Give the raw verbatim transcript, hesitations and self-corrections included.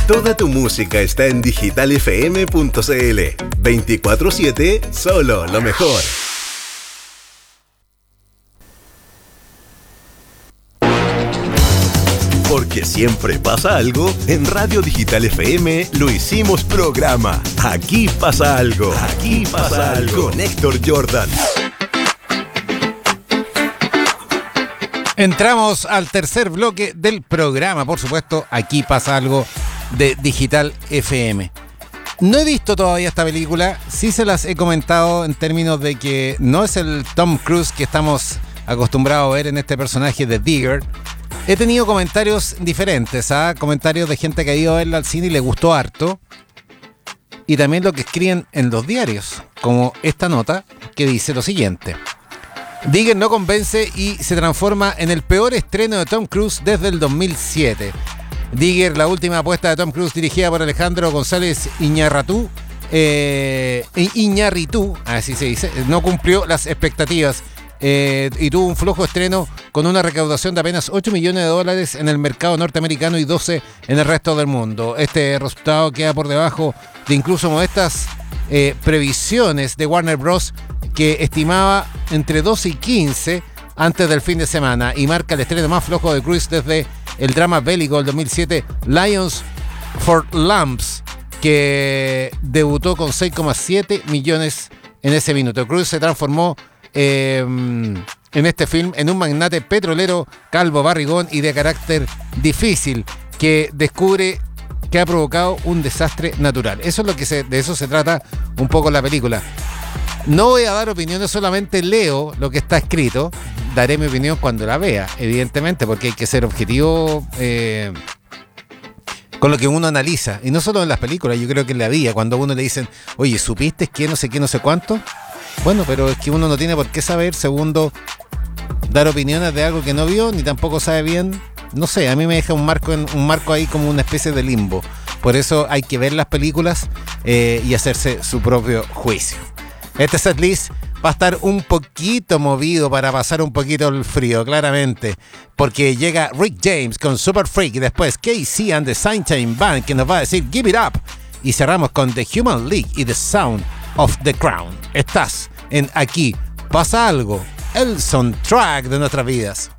Toda tu música está en digital f m punto c l. veinticuatro siete, solo lo mejor. Porque siempre pasa algo, en Radio Digital F M lo hicimos programa. Aquí pasa algo. Aquí pasa algo. Con Héctor Jordan. Entramos al tercer bloque del programa, por supuesto, Aquí pasa algo de Digital F M. No he visto todavía esta película, sí se las he comentado en términos de que no es el Tom Cruise que estamos acostumbrados a ver en este personaje de Digger. He tenido comentarios diferentes, ¿ah? Comentarios de gente que ha ido a verla al cine y le gustó harto. Y también lo que escriben en los diarios, como esta nota que dice lo siguiente. Digger no convence y se transforma en el peor estreno de Tom Cruise desde el dos mil siete. Digger, la última apuesta de Tom Cruise dirigida por Alejandro González Iñárritu, eh, Iñárritu, así se dice, no cumplió las expectativas. Eh, y tuvo un flojo estreno con una recaudación de apenas ocho millones de dólares en el mercado norteamericano y doce en el resto del mundo. Este resultado queda por debajo de incluso modestas eh, previsiones de Warner Bros., que estimaba entre doce y quince antes del fin de semana, y marca el estreno más flojo de Cruise desde el drama bélico del dos mil siete Lions for Lambs, que debutó con seis coma siete millones en ese minuto. Cruise se transformó Eh, en este film en un magnate petrolero calvo, barrigón y de carácter difícil, que descubre que ha provocado un desastre natural. Eso es lo que se, de eso se trata un poco la película. No voy a dar opiniones, solamente leo lo que está escrito. Daré mi opinión cuando la vea, evidentemente, porque hay que ser objetivo eh, con lo que uno analiza, y no solo en las películas. Yo creo que en la vida, cuando a uno le dicen, oye, ¿supiste que no sé qué, no sé cuánto? Bueno, pero es que uno no tiene por qué saber. Segundo, dar opiniones de algo que no vio, ni tampoco sabe bien. No sé, a mí me deja un marco, en, un marco ahí como una especie de limbo. Por eso hay que ver las películas eh, y hacerse su propio juicio. Este setlist va a estar un poquito movido para pasar un poquito el frío, claramente, porque llega Rick James con Super Freak y después K C and the Sunshine Band, que nos va a decir Give It Up, y cerramos con The Human League y The Sound of the Crown. Estás en Aquí pasa algo, el soundtrack de nuestras vidas.